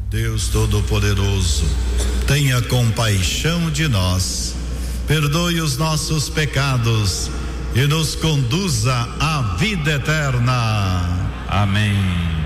Deus Todo-Poderoso, tenha compaixão de nós, perdoe os nossos pecados e nos conduza à vida eterna. Amém.